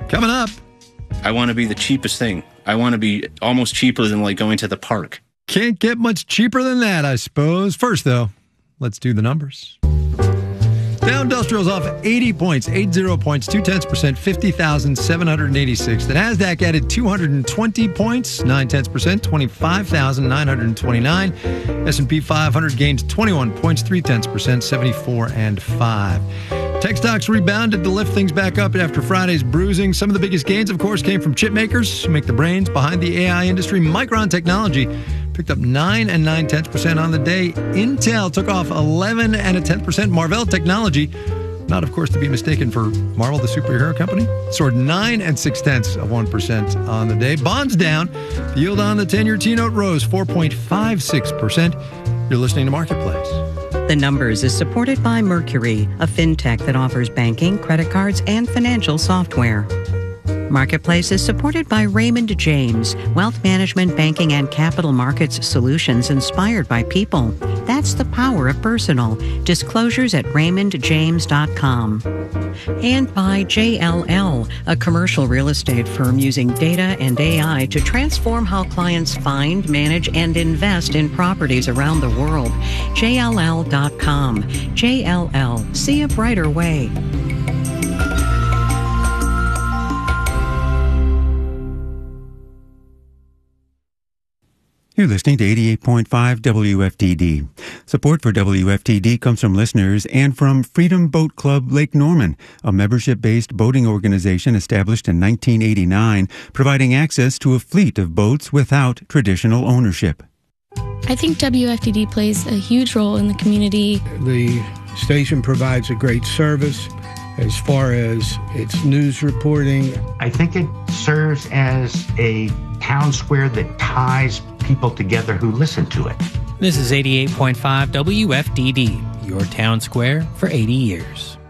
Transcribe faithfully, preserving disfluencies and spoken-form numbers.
Coming up. I want to be the cheapest thing. I want to be almost cheaper than like going to the park. Can't get much cheaper than that, I suppose. First, though, let's do the numbers. Dow Industrial's off eighty points, eighty points, two tenths percent, fifty thousand seven hundred eighty-six. The Nasdaq added two hundred twenty points, nine tenths percent, twenty-five thousand nine hundred twenty-nine. S and P five hundred gained twenty-one points, three tenths percent, seventy-four and five. Tech stocks rebounded to lift things back up after Friday's bruising. Some of the biggest gains, of course, came from chip makers who make the brains behind the A I industry. Micron Technology picked up nine and nine tenths percent on the day. Intel took off eleven and a tenth percent. Marvell Technology, not of course to be mistaken for Marvel, the superhero company, soared nine and six tenths of one percent on the day. Bonds down. The yield on the ten-year T-note rose four point five six percent. You're listening to Marketplace. The Numbers is supported by Mercury, a fintech that offers banking, credit cards, and financial software. Marketplace is supported by Raymond James, wealth management, banking, and capital markets solutions inspired by people. That's the power of personal. Disclosures at raymond james dot com. And by J L L, a commercial real estate firm using data and A I to transform how clients find, manage, and invest in properties around the world. J L L dot com. J L L. See a brighter way. You're listening to eighty-eight point five W F T D. Support for W F T D comes from listeners and from Freedom Boat Club Lake Norman, a membership-based boating organization established in nineteen eighty-nine, providing access to a fleet of boats without traditional ownership. I think W F T D plays a huge role in the community. The station provides a great service as far as its news reporting. I think it serves as a town square that ties people together who listen to it. This is eighty-eight point five W F D D, your town square for eighty years.